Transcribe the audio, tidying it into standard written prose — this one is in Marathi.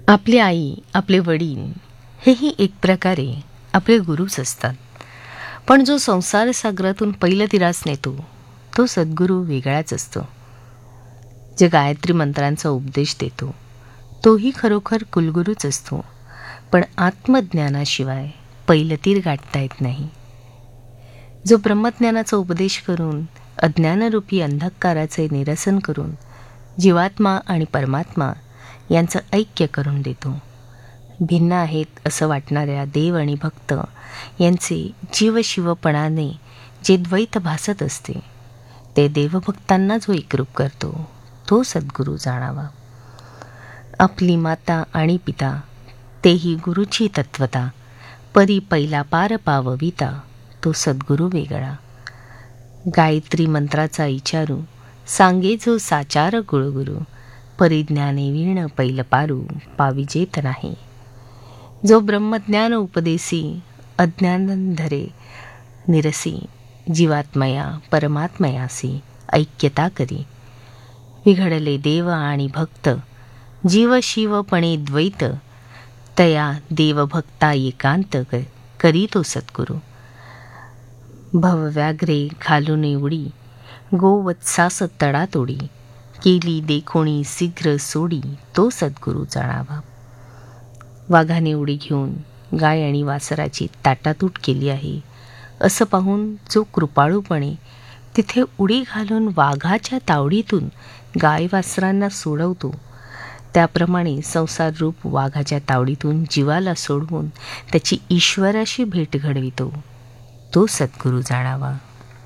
आपली आई, आपले वडील हेही एक प्रकारे आपले गुरुच असतात. पण जो संसार सागरातून पहिलं तिरास नेतो, तो सद्गुरू वेगळाच असतो. जे गायत्री मंत्रांचा उपदेश देतो, तोही खरोखर कुलगुरूच असतो. पण आत्मज्ञानाशिवाय पहिलं तीर गाठता येत नाही. जो ब्रह्मज्ञानाचा उपदेश करून अज्ञानरूपी अंधकाराचे निरसन करून जीवात्मा आणि परमात्मा यांचं ऐक्य करून देतो. भिन्न आहेत असं वाटणाऱ्या देव आणि भक्त यांचे जीवशिवपणाने जे द्वैत भासत असते, ते देवभक्तांना जो एकरूप करतो, तो सद्गुरू जाणावा. आपली माता आणि पिता तेही गुरुची तत्वता, परी पहिला पार पावविता, तो सद्गुरू वेगळा. गायत्री मंत्राचा विचारू सांगे जो साचार गुळगुरू, परिज्ञाने वीण पैल पारू पाविजेत नाही. जो ब्रह्मज्ञान उपदेसी अज्ञानंधरे निरसी, जीवात्मया परमात्मयासी ऐक्यता करी. विघडले देव आणि भक्त जीव शिवपणे द्वैत, तया देवभक्ता एकांत करी तो सद्गुरू. भवव्याघ्रे घालून उडी गोवत्सास तडातोडी, केली देखोणी शीघ्र सोडी, तो सद्गुरू जाणावा. वाघाने उडी घेऊन गाय आणि वासराची ताटातूट केली आहे असं पाहून जो कृपाळूपणे तिथे उडी घालून वाघाच्या तावडीतून गाय वासरांना सोडवतो, त्याप्रमाणे संसार रूप वाघाच्या तावडीतून जीवाला सोडवून त्याची ईश्वराशी भेट घडवितो, तो सद्गुरू जाणावा.